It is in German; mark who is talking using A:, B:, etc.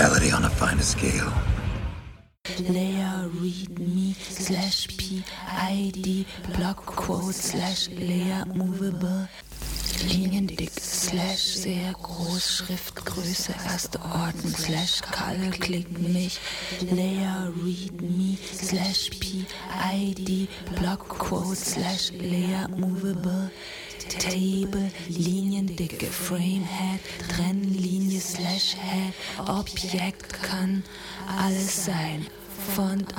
A: reality on a finer scale.
B: Layer read me /PID Block Quote /Layer movable Liniendick sehr groß Schriftgröße erste Ordnung Color klick mich Layer read me /PID Block Quote /Layer movable Table, Liniendicke, Framehead, Trennlinie /Head, Objekt kann alles sein. Font